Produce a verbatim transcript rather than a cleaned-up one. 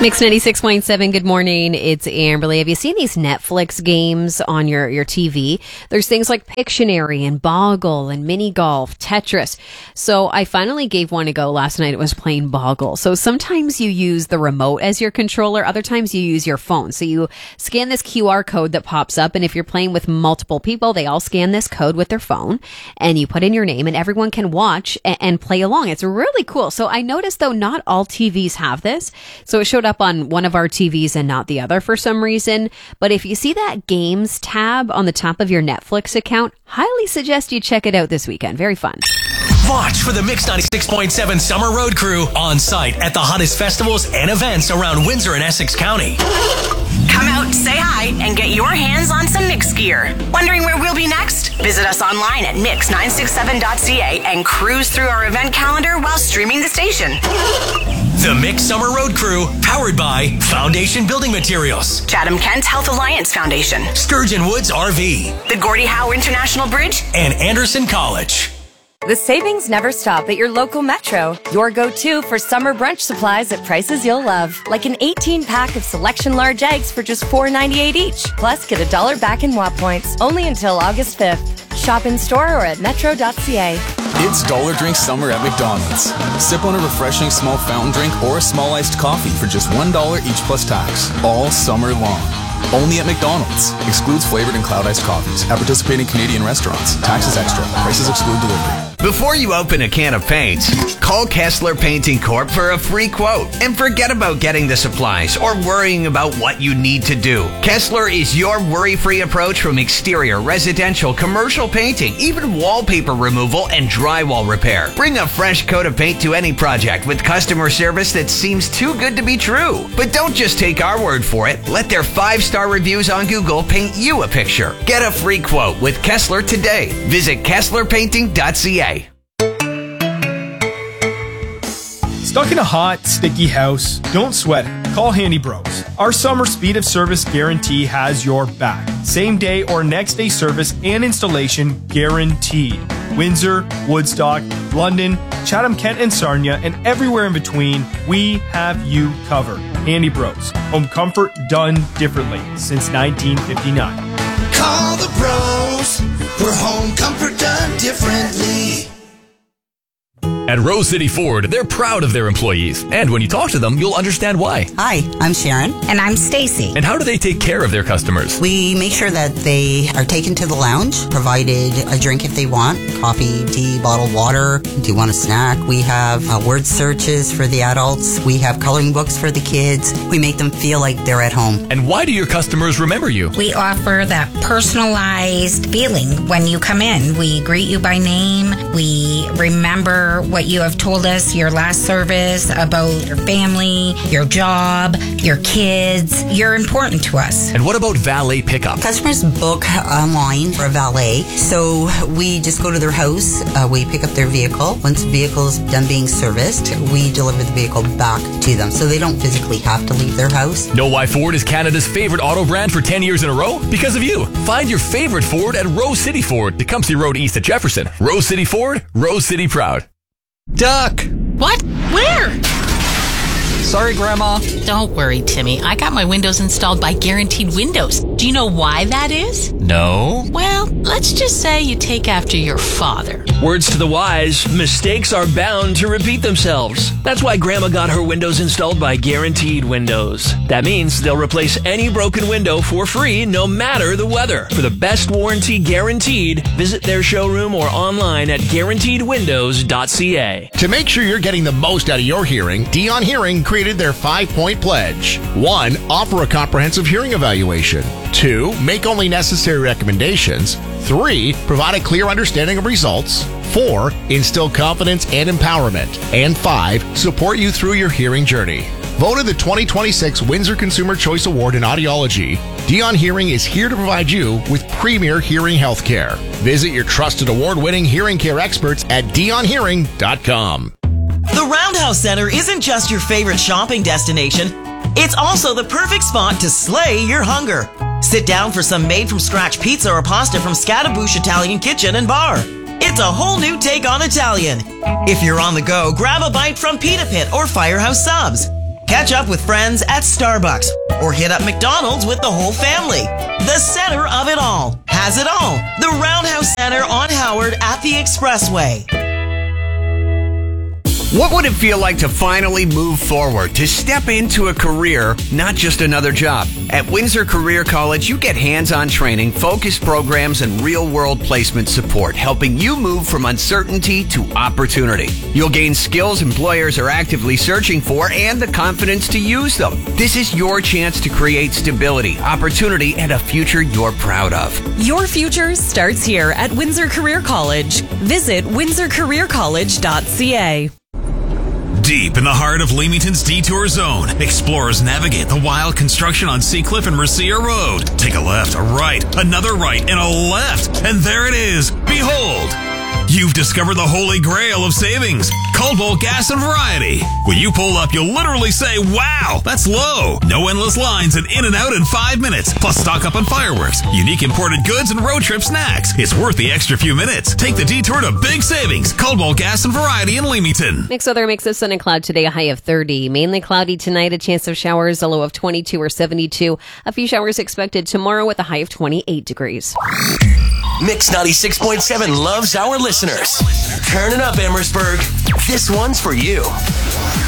Mix ninety-six point seven, good morning. It's Amberly. Have you seen these Netflix games on your, your T V? There's things like Pictionary and Boggle and Mini Golf, Tetris. So I finally gave one a go last night. It was playing Boggle. So sometimes you use the remote as your controller. Other times you use your phone. So you scan this Q R code that pops up. And if you're playing with multiple people, they all scan this code with their phone. And you put in your name and everyone can watch and, and play along. It's really cool. So I noticed, though, not all T Vs have this. So it showed up on one of our T Vs and not the other for some reason. But if you see that games tab on the top of your Netflix account, highly suggest you check it out this weekend. Very fun. Watch for the Mix ninety-six point seven Summer Road Crew on site at the hottest festivals and events around Windsor and Essex County. Come out, say hi, and get your hands on some Mix gear. Wondering where we'll be next? Visit us online at mix nine six seven dot c a and cruise through our event calendar while streaming the station. The Mix Summer Road Crew, powered by Foundation Building Materials, Chatham Kent Health Alliance Foundation, Sturgeon Woods R V, the Gordie Howe International Bridge, and Anderson College. The savings never stop at your local Metro. Your go-to for summer brunch supplies at prices you'll love. Like an eighteen pack of Selection large eggs for just four ninety-eight each. Plus, get a dollar back in W A P points. Only until August fifth. Shop in store or at metro dot c a. It's Dollar Drink Summer at McDonald's. Sip on a refreshing small fountain drink or a small iced coffee for just one dollar each plus tax. All summer long. Only at McDonald's. Excludes flavored and cloud iced coffees. At participating Canadian restaurants. Taxes extra. Prices exclude delivery. Before you open a can of paints, call Kessler Painting Corp for a free quote and forget about getting the supplies or worrying about what you need to do. Kessler is your worry-free approach from exterior, residential, commercial painting, even wallpaper removal and drywall repair. Bring a fresh coat of paint to any project with customer service that seems too good to be true. But don't just take our word for it. Let their five-star reviews on Google paint you a picture. Get a free quote with Kessler today. Visit kessler painting dot c a. Stuck in a hot, sticky house? Don't sweat it. Call Handy Bros. Our summer speed of service guarantee has your back. Same day or next day service and installation guaranteed. Windsor, Woodstock, London, Chatham, Kent, and Sarnia, and everywhere in between, we have you covered. Handy Bros. Home comfort done differently since nineteen fifty-nine. Call the pros. We're home comfort done differently. At Rose City Ford, they're proud of their employees. And when you talk to them, you'll understand why. Hi, I'm Sharon. And I'm Stacy. And how do they take care of their customers? We make sure that they are taken to the lounge, provided a drink if they want, coffee, tea, bottled water. Do you want a snack? We have uh, word searches for the adults. We have coloring books for the kids. We make them feel like they're at home. And why do your customers remember you? We offer that personalized feeling when you come in. We greet you by name. We remember what you have told us, your last service, about your family, your job, your kids. You're important to us. And what about valet pickup? Customers book online for a valet, so we just go to their house, uh, we pick up their vehicle. Once the vehicle is done being serviced, we deliver the vehicle back to them, so they don't physically have to leave their house. Know why Ford is Canada's favorite auto brand for ten years in a row? Because of you. Find your favorite Ford at Rose City Ford, Tecumseh Road East at Jefferson. Rose City Ford, Rose City proud. Duck! What? Where? Sorry, Grandma. Don't worry, Timmy. I got my windows installed by Guaranteed Windows. Do you know why that is? No. Well, let's just say you take after your father. Words to the wise, mistakes are bound to repeat themselves. That's why Grandma got her windows installed by Guaranteed Windows. That means they'll replace any broken window for free, no matter the weather. For the best warranty guaranteed, visit their showroom or online at guaranteed windows dot c a. To make sure you're getting the most out of your hearing, Dion Hearing created their five-point pledge. One, offer a comprehensive hearing evaluation. Two, make only necessary recommendations. Three, provide a clear understanding of results. Four, instill confidence and empowerment. And five, support you through your hearing journey. Voted the twenty twenty-six Windsor Consumer Choice Award in Audiology, Dion Hearing is here to provide you with premier hearing health care. Visit your trusted award-winning hearing care experts at dion hearing dot com. The Roundhouse Center isn't just your favorite shopping destination. It's also the perfect spot to slay your hunger. Sit down for some made-from-scratch pizza or pasta from Scattaboosh Italian Kitchen and Bar. It's a whole new take on Italian. If you're on the go, grab a bite from Pita Pit or Firehouse Subs. Catch up with friends at Starbucks or hit up McDonald's with the whole family. The center of it all has it all. The Roundhouse Center on Howard at the Expressway. What would it feel like to finally move forward, to step into a career, not just another job? At Windsor Career College, you get hands-on training, focused programs, and real-world placement support, helping you move from uncertainty to opportunity. You'll gain skills employers are actively searching for and the confidence to use them. This is your chance to create stability, opportunity, and a future you're proud of. Your future starts here at Windsor Career College. Visit windsor career college dot c a. Deep in the heart of Leamington's Detour Zone, explorers navigate the wild construction on Seacliff and Mercia Road. Take a left, a right, another right, and a left. And there it is. Behold! You've discovered the holy grail of savings, Coldwell Gas and Variety. When you pull up, you'll literally say, wow, that's low. No endless lines and in and out in five minutes. Plus stock up on fireworks, unique imported goods, and road trip snacks. It's worth the extra few minutes. Take the detour to big savings, Coldwell Gas and Variety in Leamington. Mixed weather, mix of sun and cloud today, a high of thirty. Mainly cloudy tonight, a chance of showers, a low of twenty-two or seventy-two. A few showers expected tomorrow with a high of twenty-eight degrees. Mix ninety-six point seven loves our listeners. Turn it up, Amherstburg. This one's for you.